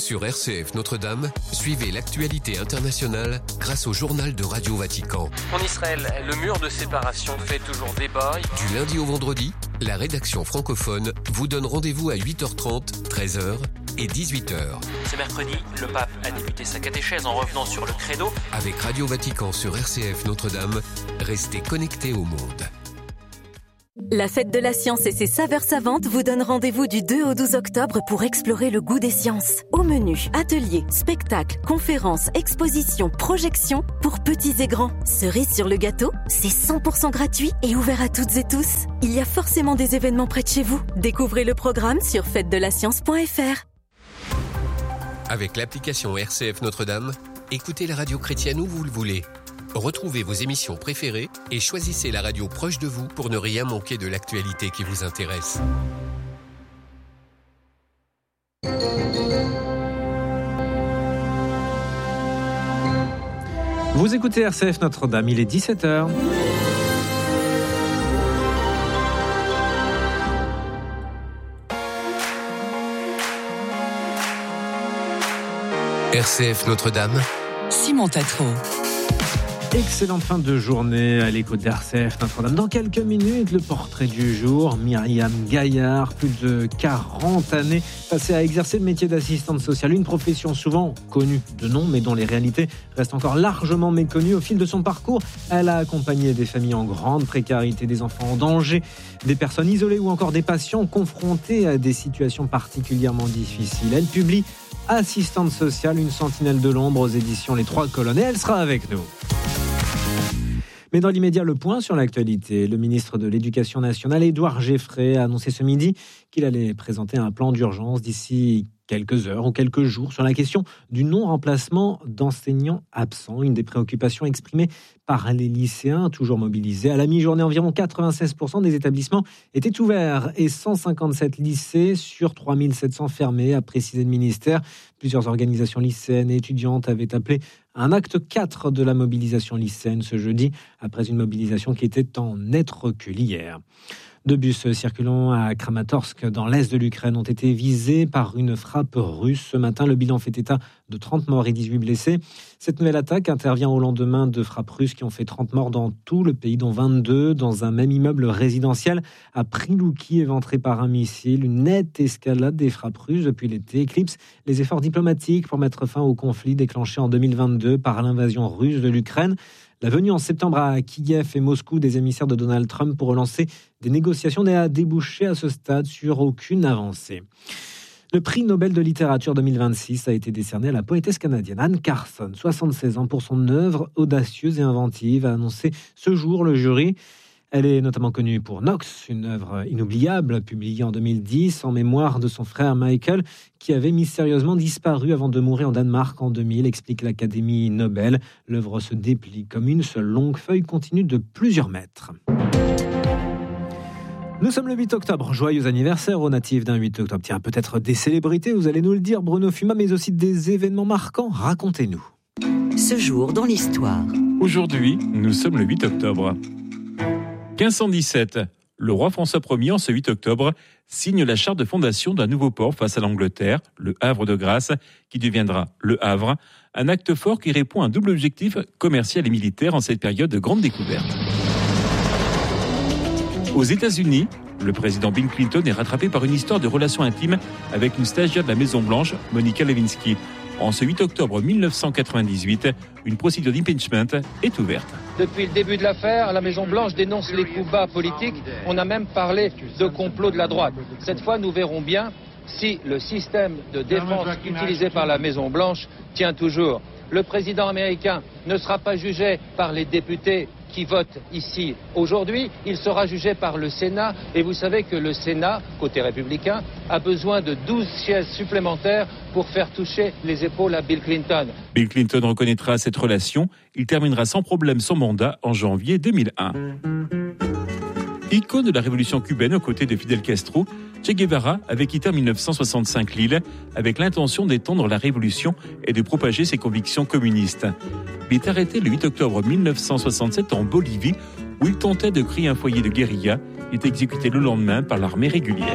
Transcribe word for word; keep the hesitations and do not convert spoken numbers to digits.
Sur R C F Notre-Dame, suivez l'actualité internationale grâce au journal de Radio Vatican. En Israël, le mur de séparation fait toujours débat. Du lundi au vendredi, la rédaction francophone vous donne rendez-vous à huit heures trente, treize heures et dix-huit heures. Ce mercredi, le pape a débuté sa catéchèse en revenant sur le credo. Avec Radio Vatican sur R C F Notre-Dame, restez connectés au monde. La fête de la science et ses saveurs savantes vous donnent rendez-vous du deux au douze octobre pour explorer le goût des sciences. Au menu, ateliers, spectacles, conférences, expositions, projections pour petits et grands. Cerise sur le gâteau, c'est cent pour cent gratuit et ouvert à toutes et tous. Il y a forcément des événements près de chez vous. Découvrez le programme sur fête de la science point f r. Avec l'application R C F Notre-Dame, écoutez la radio chrétienne où vous le voulez. Retrouvez vos émissions préférées et choisissez la radio proche de vous pour ne rien manquer de l'actualité qui vous intéresse. Vous écoutez R C F Notre-Dame, il est dix-sept heures. R C F Notre-Dame, Simon Tatro. Excellente fin de journée à l'écoute d'R C F Notre-Dame. Dans quelques minutes, le portrait du jour. Myriam Gaillard, plus de quarante années passées à exercer le métier d'assistante sociale. Une profession souvent connue de nom, mais dont les réalités restent encore largement méconnues. Au fil de son parcours, elle a accompagné des familles en grande précarité, des enfants en danger, des personnes isolées ou encore des patients confrontés à des situations particulièrement difficiles. Elle publie Assistante sociale, une sentinelle de l'ombre aux éditions Les Trois Colonnes. Et elle sera avec nous. Mais dans l'immédiat, le point sur l'actualité. Le ministre de l'Éducation nationale, Édouard Geffray, a annoncé ce midi qu'il allait présenter un plan d'urgence d'ici quelques heures ou quelques jours sur la question du non-remplacement d'enseignants absents. Une des préoccupations exprimées par les lycéens, toujours mobilisés. À la mi-journée, environ quatre-vingt-seize pour cent des établissements étaient ouverts et cent cinquante-sept lycées sur trois mille sept cents fermés, a précisé le ministère. Plusieurs organisations lycéennes et étudiantes avaient appelé à un acte quatre de la mobilisation lycéenne ce jeudi, après une mobilisation qui était en net recul hier. Deux bus circulant à Kramatorsk, dans l'est de l'Ukraine, ont été visés par une frappe russe. Ce matin, le bilan fait état de trente morts et dix-huit blessés. Cette nouvelle attaque intervient au lendemain de frappes russes qui ont fait trente morts dans tout le pays, dont vingt-deux dans un même immeuble résidentiel à Prilouki, éventré par un missile. Une nette escalade des frappes russes depuis l'été éclipse les efforts diplomatiques pour mettre fin au conflit déclenché en deux mille vingt-deux par l'invasion russe de l'Ukraine. La venue en septembre à Kiev et Moscou des émissaires de Donald Trump pour relancer des négociations n'a débouché à ce stade sur aucune avancée. Le prix Nobel de littérature deux mille vingt-six a été décerné à la poétesse canadienne Anne Carson, soixante-seize ans, pour son œuvre audacieuse et inventive, a annoncé ce jour le jury. Elle est notamment connue pour Nox, une œuvre inoubliable publiée en deux mille dix en mémoire de son frère Michael, qui avait mystérieusement disparu avant de mourir en Danemark en deux mille, explique l'Académie Nobel. L'œuvre se déplie comme une seule longue feuille continue de plusieurs mètres. Nous sommes le huit octobre, joyeux anniversaire aux natifs d'un huit octobre. Tiens, peut-être des célébrités, vous allez nous le dire, Bruno Fuma, mais aussi des événements marquants. Racontez-nous. Ce jour dans l'histoire. Aujourd'hui, nous sommes le huit octobre. quinze cent dix-sept, le roi François Ier, en ce huit octobre, signe la charte de fondation d'un nouveau port face à l'Angleterre, le Havre de Grâce, qui deviendra le Havre, un acte fort qui répond à un double objectif commercial et militaire en cette période de grande découverte. Aux États-Unis, le président Bill Clinton est rattrapé par une histoire de relations intimes avec une stagiaire de la Maison-Blanche, Monica Lewinsky. En ce huit octobre mille neuf cent quatre-vingt-dix-huit, une procédure d'impeachment est ouverte. Depuis le début de l'affaire, la Maison-Blanche dénonce les coups bas politiques. On a même parlé de complot de la droite. Cette fois, nous verrons bien si le système de défense utilisé par la Maison-Blanche tient toujours. Le président américain ne sera pas jugé par les députés qui votent ici aujourd'hui, il sera jugé par le Sénat. Et vous savez que le Sénat, côté républicain, a besoin de douze sièges supplémentaires pour faire toucher les épaules à Bill Clinton. Bill Clinton reconnaîtra cette relation. Il terminera sans problème son mandat en janvier deux mille un. Icône de la révolution cubaine aux côtés de Fidel Castro, Che Guevara avait quitté en mille neuf cent soixante-cinq l'île avec l'intention d'étendre la révolution et de propager ses convictions communistes. Il est arrêté le huit octobre mille neuf cent soixante-sept en Bolivie où il tentait de créer un foyer de guérilla. Il est exécuté le lendemain par l'armée régulière.